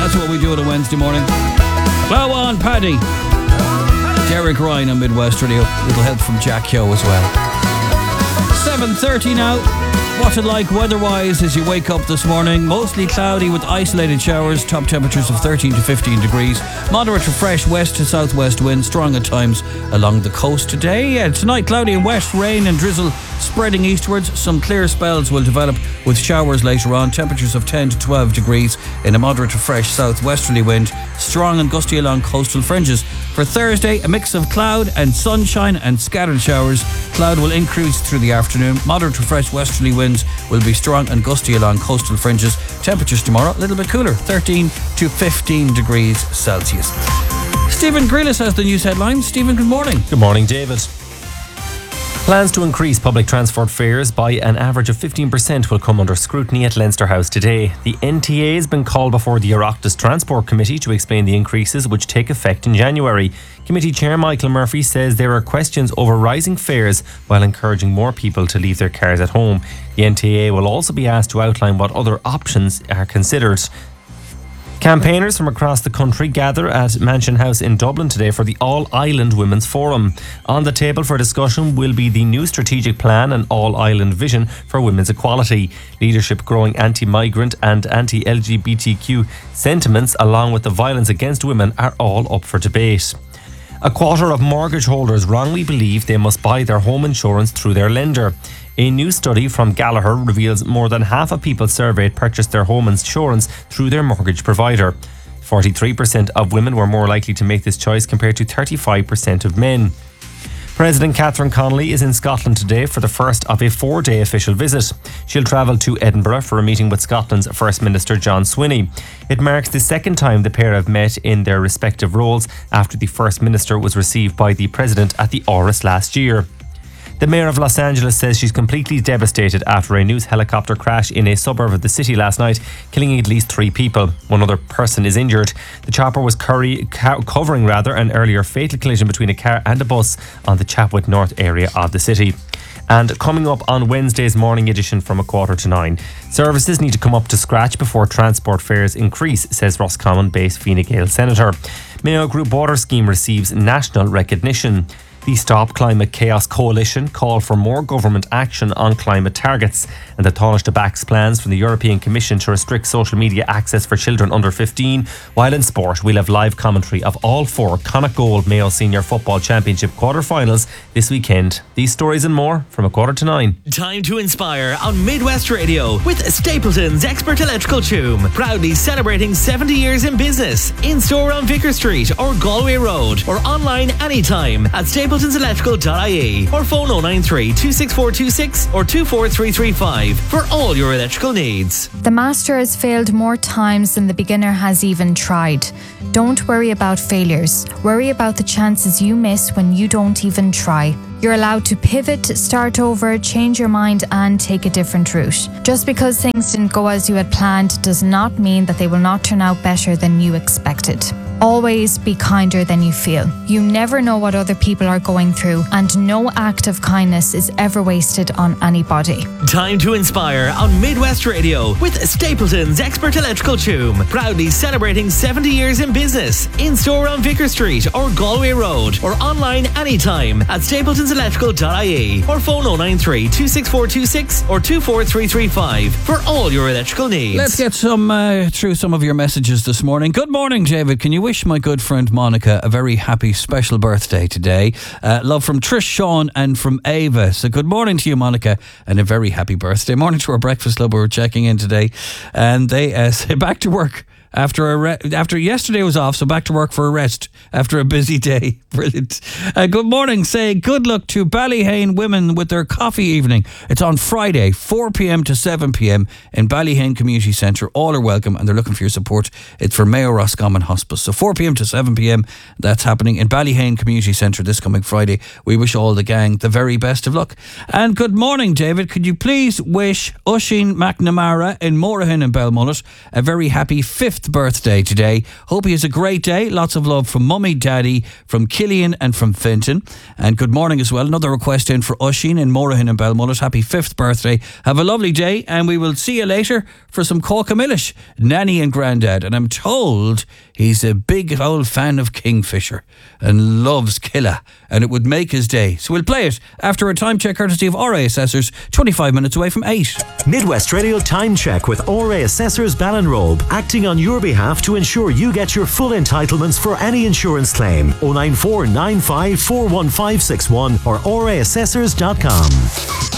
That's what we do on a Wednesday morning. Blow on, Paddy. Derek Ryan on Midwest Radio. Little help from Jack Yo as well. 7:30 now. What's it like weather-wise as you wake up this morning? Mostly cloudy with isolated showers. Top temperatures of 13 to 15 degrees. Moderate to fresh west to southwest winds, strong at times along the coast today. Tonight, cloudy and wet, rain and drizzle spreading eastwards. Some clear spells will develop with showers later on. Temperatures of 10 to 12 degrees in a moderate to fresh southwesterly wind. Strong and gusty along coastal fringes. For Thursday, a mix of cloud and sunshine and scattered showers. Cloud will increase through the afternoon. Moderate to fresh westerly winds will be strong and gusty along coastal fringes. Temperatures tomorrow a little bit cooler, 13 to 15 degrees Celsius. Stephen Grealis has the news headlines. Stephen, good morning. Good morning, David. Plans to increase public transport fares by an average of 15% will come under scrutiny at Leinster House today. The NTA has been called before the Oireachtas Transport Committee to explain the increases which take effect in January. Committee Chair Michael Murphy says there are questions over rising fares while encouraging more people to leave their cars at home. The NTA will also be asked to outline what other options are considered. Campaigners from across the country gather at Mansion House in Dublin today for the All-Ireland Women's Forum. On the table for discussion will be the new strategic plan and all-Ireland vision for women's equality. Leadership growing anti-migrant and anti-LGBTQ sentiments along with the violence against women are all up for debate. A quarter of mortgage holders wrongly believe they must buy their home insurance through their lender. A new study from Gallagher reveals more than half of people surveyed purchased their home insurance through their mortgage provider. 43% of women were more likely to make this choice compared to 35% of men. President Catherine Connolly is in Scotland today for the first of a 4-day official visit. She'll travel to Edinburgh for a meeting with Scotland's First Minister John Swinney. It marks the second time the pair have met in their respective roles after the First Minister was received by the President at the Áras last year. The Mayor of Los Angeles says she's completely devastated after a news helicopter crash in a suburb of the city last night, killing at least 3 people. One other person is injured. The chopper was covering an earlier fatal collision between a car and a bus on the Chapwood North area of the city. And coming up on Wednesday's morning edition from 8:45, services need to come up to scratch before transport fares increase, says Roscommon-based Fine Gael Senator. Mayo Group Water Scheme receives national recognition. The Stop Climate Chaos Coalition called for more government action on climate targets, and the Taoiseach backs plans from the European Commission to restrict social media access for children under 15. While in sport, we'll have live commentary of all 4 Connacht Gold Mayo Senior Football Championship quarter-finals this weekend. These stories and more from 8:45. Time to inspire on Midwest Radio with Stapleton's Expert Electrical Tomb. Proudly celebrating 70 years in business. In-store on Vicar Street or Galway Road, or online anytime at stapletonselectrical.ie, or phone 093 26426 or 24335 for all your electrical needs. The master has failed more times than the beginner has even tried. Don't worry about failures. Worry about the chances you miss when you don't even try. You're allowed to pivot, start over, change your mind and take a different route. Just because things didn't go as you had planned does not mean that they will not turn out better than you expected. Always be kinder than you feel. You never know what other people are going through, and no act of kindness is ever wasted on anybody. Time to inspire on Midwest Radio with Stapleton's Expert Electrical Tomb. Proudly celebrating 70 years in business. In-store on Vicar Street or Galway Road, or online anytime at stapletonselectrical.ie, or phone 093 26426 or 24335 for all your electrical needs. Let's get through some of your messages this morning. Good morning, David. Can you wish my good friend Monica a very happy special birthday today? Love from Trish, Sean and from Ava. So good morning to you, Monica, and a very happy birthday. Morning to our breakfast club. We were checking in today and they say back to work after yesterday was off, so back to work for a rest after a busy day. Brilliant. Good morning. Say good luck to Ballyhane women with their coffee evening. It's on Friday, 4 p.m. to 7 p.m. in Ballyhane Community Centre. All are welcome and they're looking for your support. It's for Mayo Roscommon Hospice. So 4 p.m. to 7 p.m. that's happening in Ballyhane Community Centre this coming Friday. We wish all the gang the very best of luck. And good morning, David. Could you please wish Oisin McNamara in Morahan and Belmullet a very happy 5th 5th birthday today. Hope he has a great day. Lots of love from Mummy, Daddy, from Killian and from Finton. And good morning as well. Another request in for Oisín in Morahin and Belmullet. Happy 5th birthday. Have a lovely day, and we will see you later for some Corkamillish, Nanny and Grandad. And I'm told he's a big old fan of Kingfisher and loves Killa, and it would make his day. So we'll play it after a time check courtesy of RA Assessors, 25 minutes away from 8. Midwest Radio Time Check with RA Assessors Ballinrobe, acting on your behalf to ensure you get your full entitlements for any insurance claim. 094 95 41561 or raassessors.com.